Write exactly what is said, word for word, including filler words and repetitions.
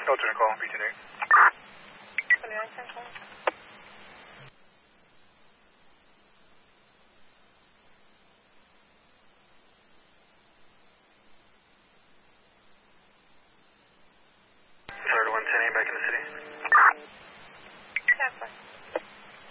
Delta Nicole, B T D. twenty-nine ten twenty.